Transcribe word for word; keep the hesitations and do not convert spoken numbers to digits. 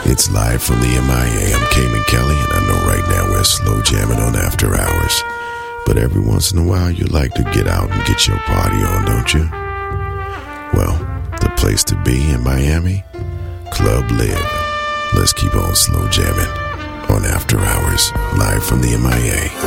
It's live from the M I A. I'm Cayman Kelly, and I know right now we're slow jamming on After Hours. But every once in a while, you like to get out and get your party on, don't you? Well, the place to be in Miami? Club Live. Let's keep on slow jamming on After Hours, live from the M I A.